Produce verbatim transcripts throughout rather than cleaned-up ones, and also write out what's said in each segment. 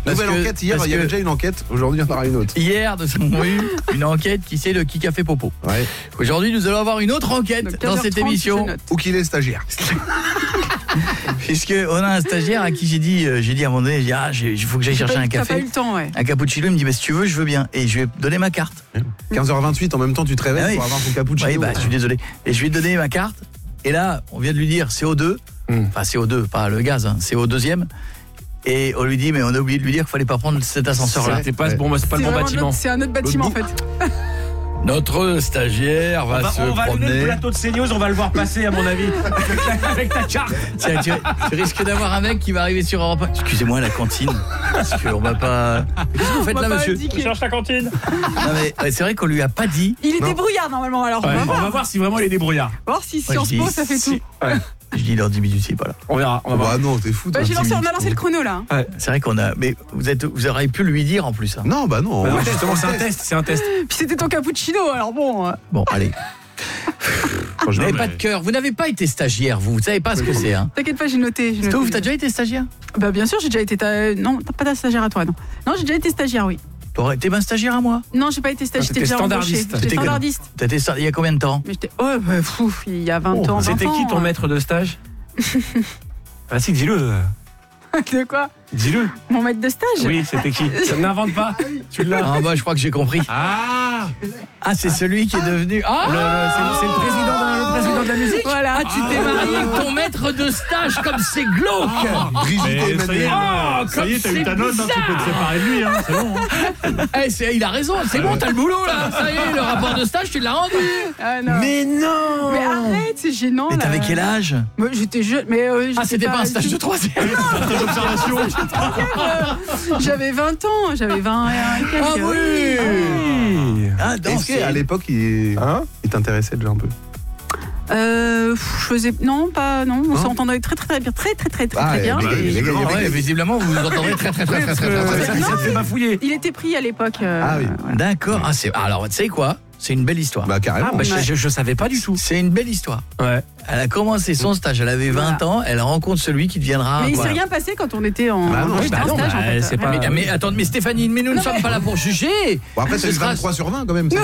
Nouvelle que, enquête, hier il y avait déjà une enquête, aujourd'hui il y en aura une autre. Hier, nous avons eu une enquête qui c'est le qui a fait popo. Ouais. Aujourd'hui, nous allons avoir une autre enquête Donc, dans cette émission. Ou qu'il est stagiaire. Puisque on a un stagiaire à qui j'ai dit, euh, j'ai dit à un moment donné, ah, il faut que j'aille chercher un T'as café. pas eu le temps, ouais. Un cappuccino, il me dit, bah, si tu veux, je veux bien. Et je lui ai donné ma carte. quinze heures vingt-huit, en même temps tu te réveilles Ah oui. pour avoir ton cappuccino. Oui, bah, je suis désolé. Et je lui ai donné ma carte. Et là, on vient de lui dire C O deux. Mm. Enfin, C O deux, pas le gaz, hein, C O deuxième. Et on lui dit, mais on a oublié de lui dire qu'il fallait pas prendre cet ascenseur-là. C'est pas, bon, c'est pas C'est le bon vraiment bâtiment. notre- C'est un autre bâtiment en fait. Notre stagiaire va, On va, se on va donner le promener. plateau de CNews, on va le voir passer à mon avis avec ta carte. Tiens, tu, tu risques d'avoir un mec qui va arriver sur Europe un. Excusez-moi, la cantine. Parce qu'on va pas. Qu'est-ce que vous faites On là, va pas monsieur? indiquer. Je cherche la cantine. Non, mais ouais, c'est vrai qu'on lui a pas dit. Il est Non. débrouillard normalement, alors on Ouais, va on voir. va voir si vraiment il est débrouillard. On va voir si Moi, Sciences je dis Po ça fait si- tout. Je dis dans dix minutes, c'est pas là. On verra, on va voir. Bah non, t'es fou. Bah, toi, j'ai lancé, dix on a minutes. lancé le chrono là. hein. C'est vrai qu'on a. Mais vous êtes, vous auriez pu lui dire en plus. Hein. Non, bah non. Bah non, ouais, justement, c'est un test, c'est un test. Puis c'était ton cappuccino, alors bon. euh, Bon, allez. Vous Franchement, n'avez mais- pas de cœur. Vous n'avez pas été stagiaire, vous. Vous savez pas ce que c'est. Hein. T'inquiète pas, j'ai noté. j'ai noté. Stouff, t'as déjà été stagiaire? Bah bien sûr, j'ai déjà été. ta- Non, t'as pas de stagiaire à toi, non. Non, j'ai déjà été stagiaire, oui. T'aurais- T'es bien stagiaire à moi? Non, j'ai pas été stagiaire. Ah, J'étais t'étais déjà embauchée. standardiste. J'étais T'étais standardiste. T'as été sta- il y a combien de temps? Mais j'étais. Oh, bah, fou, il y a vingt ans. vingt C'était qui ans, ton hein. maître de stage? Ah si, dis-le. De quoi? Dis-le. Mon maître de stage? Oui, c'était qui? Ça n'invente pas. Tu l'as. Ah bah je crois que j'ai compris. Ah, Ah, c'est celui qui est devenu. Ah le- le- c'est c'est le président de, le président de la musique. Voilà. Ah, tu t'es marié avec ton maître de stage, comme c'est glauque. Brigitte et Mais ça y est, Emmanuel. Oh, ça y est, t'as comme eu ta c'est note, hein, tu peux te séparer de lui, hein, c'est bon. Hein. Eh, c'est- il a raison, c'est bon, t'as le boulot là. Ça y est, le rapport de stage, tu l'as rendu. Ah, non. Mais non. Mais arrête, c'est gênant. Mais là. t'avais quel âge? Moi, j'étais jeune, mais euh, Ah, j'étais c'était pas un stage de troisième. Stage d'observation. J'avais vingt ans, j'avais vingt et un et quelques. Ah oui. Oui. Ah, non, Est-ce qu'à l'époque il Hein? il t'intéressait déjà un peu? Euh, pff, je faisais non, pas non, on Hein s'entendait très très très bien, très très très très, Ah, très bien. mais- Et- mais- les gars, il y Ah avait- ouais, visiblement, vous vous entendez très très très très très très Ça, très. ça te fait bafouiller. Il était pris à l'époque. euh, Ah oui. voilà. D'accord. Ah, c'est. Alors, tu sais quoi? C'est une belle histoire. Bah carrément. Ah, bah, je, je, je savais pas du tout. C'est une belle histoire. Ouais. Elle a commencé son stage, elle avait vingt ans, elle rencontre celui qui deviendra. Mais il voilà. s'est rien passé quand on était en, Bah non, quand j'étais bah en non, stage bah, en fait. c'est pas- Mais, mais attends, mais Stéphanie, mais nous ne Non, sommes mais- pas là pour juger. Bon après c'est Ce le sera- vingt-trois sur vingt quand même. c'est-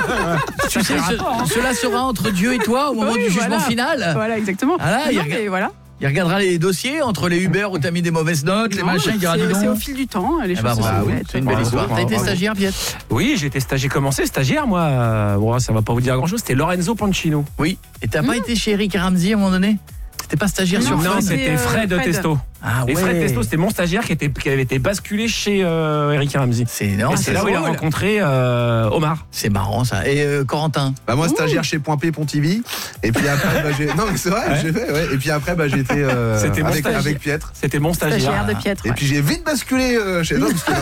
Eh, tu sais, ce- cela sera entre Dieu et toi au moment Oui, du jugement voilà. final. Voilà, exactement. Ah là, Non, il non, regarde- mais voilà. Il regardera les dossiers entre les Uber où t'as mis des mauvaises notes, les Non, machins, il dira dis c'est- donc. C'est au fil du temps, les Eh choses ben, se bravo, sont oui, faites. c'est une belle Bravo, histoire. T'as bravo, été bravo. stagiaire, Piette? Oui, j'étais stagiaire, commencé stagiaire moi. euh, Bon, ça va pas vous dire grand chose. C'était Lorenzo Pancino. Oui. Et t'as pas été chez Eric Ramsey à un moment donné? C'était pas stagiaire sur Non, Fun? Non, c'est, c'était euh, Fred, Fred. Testo. Ah Et ouais. Fred Testo, c'était mon stagiaire qui, était, qui avait été basculé chez euh, Eric Ramsey. C'est non, Et c'est là où il a drôle. rencontré euh, Omar. C'est marrant ça. Et euh, Corentin? Bah moi stagiaire chez Point P Pontivy et puis après bah, j'ai non mais c'est vrai Ouais. j'ai fait ouais et puis après bah j'étais euh, C'était mon avec stagiaire. avec Pietre C'était mon stagiaire. Stagiaire de Pietre. et ouais. puis j'ai vite basculé euh, chez eux parce que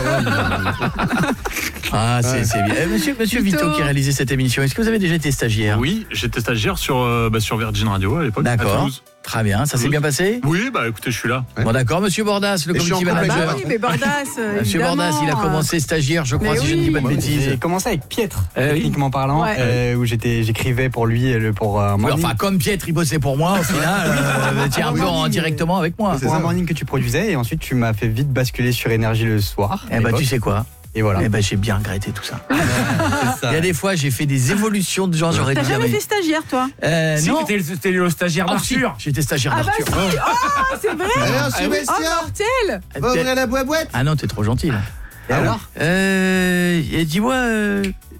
ouais, Ah, c'est c'est bien. Eh, monsieur monsieur Vito. Vito qui réalisait cette émission, est-ce que vous avez déjà été stagiaire? Oui, j'étais stagiaire sur, euh, bah, sur Virgin Radio à l'époque. à D'accord. Toulouse. Très bien, ça s'est bien passé? Oui, bah écoutez, je suis là. Ouais. Bon d'accord, monsieur Bordas, le Et je suis en community couple avec manager. Bah oui, mais Bordas, euh, Monsieur évidemment. Bordas, il a commencé stagiaire, je crois, Mais si je ne oui. dis pas de Ouais, bêtises. J'ai commencé avec Pietre, Eh oui. techniquement parlant, Ouais. euh, où j'étais, j'écrivais pour lui euh, le- pour euh, un Oui, morning, enfin, comme Pietre, il bossait pour moi, au final, euh, tiens un peu en- directement avec moi. C'est pour un ça. morning que tu produisais, et ensuite tu m'as fait vite basculer sur Énergie le soir. à Eh ben, l'époque. tu sais quoi? Et voilà. Eh ben, j'ai bien regretté tout ça. C'est ça. Il y a des fois, j'ai fait des évolutions de genre, j'aurais T'as dit jamais jamais. fait stagiaire, toi? Euh, Si, non. t'étais le- c'était le stagiaire Ah, si, d'Arthur. j'étais stagiaire Ah bah d'Arthur. si. Oh, c'est vrai. alors Oh, Sébastien mortel. va ouvrir la boîte. Ah non, t'es trop gentil là. Et alors Euh, et dis-moi, euh,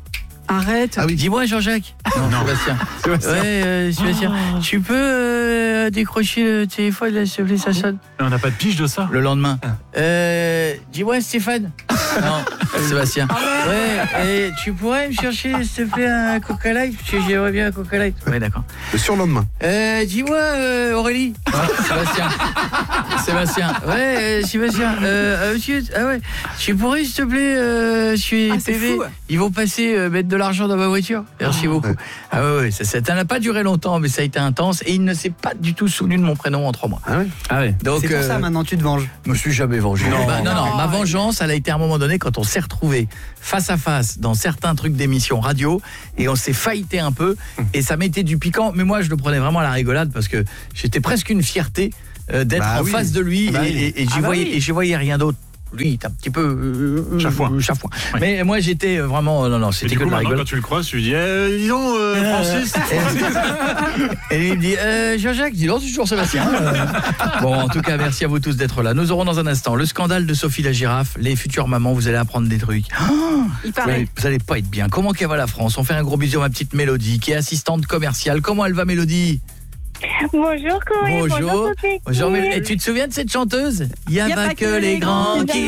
Arrête. Ah oui. dis-moi Jean-Jacques. Non, Sébastien. Sébastien. Ouais, euh, Sébastien. Tu peux euh, décrocher le téléphone là, s'il te plaît, ça sonne. On n'a pas de pige de ça. Le lendemain. Euh, dis-moi Stéphane. Non, Sébastien. Ouais, et tu pourrais me chercher s'il te plaît un Coca Light parce que j'aimerais bien un Coca Light. Ouais, d'accord. Le surlendemain. Euh, dis-moi euh, Aurélie. Ouais, Sébastien. Sébastien. Ouais, euh, Sébastien. Euh, euh, monsieur, ah ouais. Tu pourrais s'il te plaît, euh, je suis Ah, c'est P V. fou. Ils vont passer euh, mettre de l'argent dans ma voiture. Merci beaucoup. ouais. Ah ouais, ouais, ça, ça ça n'a pas duré longtemps, mais ça a été intense et il ne s'est pas du tout souvenu de mon prénom en trois mois. Ah ouais. Ah ouais. Donc, C'est pour euh, ça maintenant tu te venges. je me suis jamais vengé. Non. Bah, non, non, Non, ma ouais. vengeance, elle a été à un moment donné quand on s'est retrouvés face à face dans certains trucs d'émissions radio et on s'est faillité un peu et ça mettait du piquant. Mais moi, je le prenais vraiment à la rigolade parce que j'étais presque une fierté euh, d'être Bah en oui. face de lui Bah et, oui. et- et j'y Ah bah voyais, oui. et j'y voyais rien d'autre. lui, il est un petit peu euh, Chafouin. chafouin. Oui. Mais moi, j'étais vraiment non non, Et c'était du que coup, de la maintenant, rigole. quand tu le croises, tu lui dis eh, dis donc, euh, Francis. Et lui il me dit euh, Jean-Jacques, dis donc, c'est toujours Sébastien. Euh, Bon, en tout cas, merci à vous tous d'être là. Nous aurons dans un instant le scandale de Sophie la girafe. Les futures mamans, vous allez apprendre des trucs. Oh, Il vous, paraît. allez, vous allez pas être bien. Comment qu'elle va la France? On fait un gros bisou à ma petite Mélodie, qui est assistante commerciale. Comment elle va, Mélodie? Bonjour Chloé, bonjour, Bonjour. toute l'équipe. Bonjour, Mélodie. Et tu te souviens de cette chanteuse? Il y a, pas que les grands qui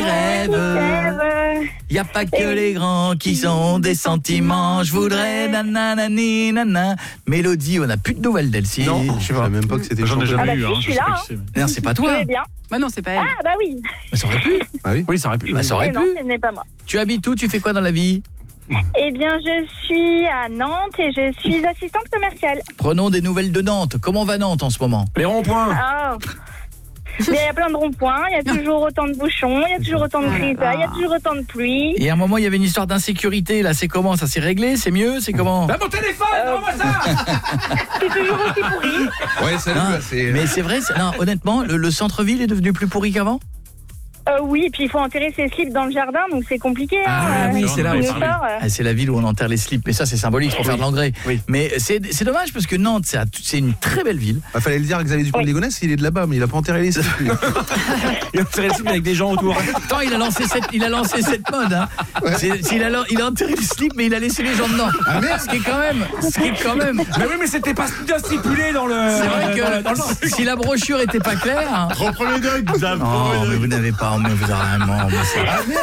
rêvent. Il y a pas que les grands qui ont des sentiments. Je voudrais nananani nana. Mélodie, on n'a plus de nouvelles d'elle. Si. Non, je savais même pas que c'était J'en ai chanteuse. Ah bah jamais eu. si, Hein, je je suis sais là, pas hein. qui c'est. Non, c'est pas Je toi. vais bien. Bah non, c'est pas elle. Ah bah oui. Bah, ça aurait pu. Ah oui. Oui, ça aurait pu. Bah, ça aurait Eh non, pu. ce n'est pas moi. Tu habites où? Tu fais quoi dans la vie? Eh bien, je suis à Nantes et je suis assistante commerciale. Prenons des nouvelles de Nantes. Comment va Nantes en ce moment? Les ronds-points. Ah. Mais il y a plein de ronds-points, il y a toujours autant de bouchons, il y a toujours autant de grisailles, il y a toujours autant de pluie. Et à un moment, il y avait une histoire d'insécurité. Là, c'est comment? Ça s'est réglé? C'est mieux? C'est comment? Bah, mon téléphone, rends-moi ça. C'est toujours aussi pourri. Ouais, salut. Non, là, c'est- mais c'est vrai, c'est- non, honnêtement, le, le centre-ville est devenu plus pourri qu'avant? Euh, oui, et puis il faut enterrer ses slips dans le jardin, donc c'est compliqué. Ah hein, oui, euh, c'est là il aussi. nous sort, euh. Ah, c'est la ville où on enterre les slips, mais ça c'est symbolique pour faire de l'engrais. Oui. Mais c'est c'est dommage parce que Nantes, c'est à- c'est une très belle ville. Bah, fallait le dire à Xavier Dupont de Ligonnès, il est de là-bas, mais il a pas enterré les slips, lui. Il a tiré le slip avec des gens autour. Attends, il a lancé cette, il a lancé cette mode. Hein. C'est- c'est- il, a, il a enterré le slip, mais il a laissé les gens dedans. Ah merde, ce qui est quand même, ce qui est quand même. Mais oui, mais c'était pas bien stipulé dans le. C'est vrai dans le- dans que le- si la brochure était pas claire. Hein. Reprenez Doug, Xav, Non, reprenez mais Doug. vous n'avez pas, mais vous avez vraiment. mais c'est-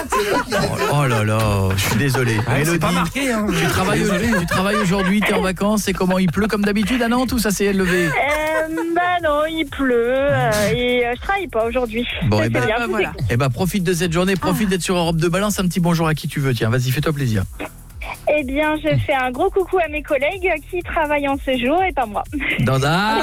Oh, oh là là, je suis désolé. Ah, c'est Mélodie, pas marqué, hein. tu travailles, tu travailles aujourd'hui, t'es en vacances, et comment il pleut comme d'habitude à Nantes ou ça s'est levé? Euh, bah non, il pleut euh, et euh, je travaille pas aujourd'hui. Bon, Ça, eh c'est ben, bien, bah, tout voilà. est- Eh ben, profite de cette journée, profite d'être sur Europe deux. Balance un petit bonjour à qui tu veux. Tiens, vas-y, fais-toi plaisir. Eh bien, je fais un gros coucou à mes collègues qui travaillent en ce jour et pas moi. Dans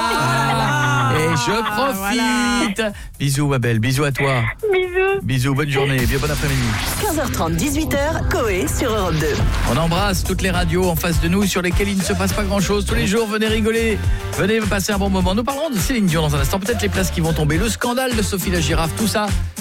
ah, et je Ah, profite. Bisous, ma belle. Bisous à toi. Bisous. Bisous, bonne journée. Bien bon après-midi. quinze heures trente, dix-huit heures, Coé sur Europe deux. On embrasse toutes les radios en face de nous sur lesquelles il ne se passe pas grand-chose. Tous les jours, venez rigoler. Venez passer un bon moment. Nous parlerons de Céline Dion dans un instant. Peut-être les places qui vont tomber. Le scandale de Sophie la girafe. Tout ça